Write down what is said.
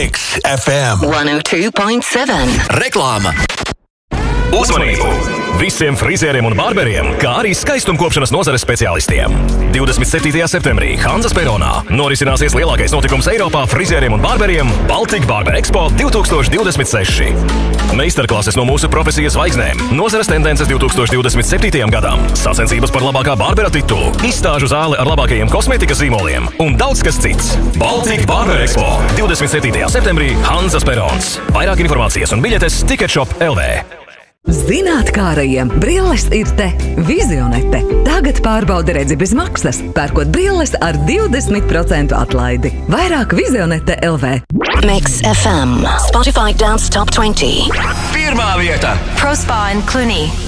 Mix FM 102.7. Reklāma. Uzmanību! Visiem frizieriem un barberiem, kā arī skaistumkopšanas nozares speciālistiem. 27. septembrī Hanzas peronā norisināsies lielākais notikums Eiropā frizieriem un barberiem – Baltic Barber Expo 2026. Meistarklases no mūsu profesijas zvaigznēm, nozares tendences 2027. gadam, sacensības par labākā barbera titulu, izstāžu zāle ar labākajiem kosmētikas zīmoliem un daudz kas cits. Baltic Barber Expo 27. septembrī Hanzas perons. Vairāk informācijas un biļetes Ticketshop LV. Zinātkārajiem brilles ir te. Vizionete. Tagad pārbauda redzi bez maksas, pērkot brilles ar 20% atlaidi. Vairāk Vizionete LV. Mix FM. Spotify Dance Top 20. Pirmā vieta. Prospa and Clooney.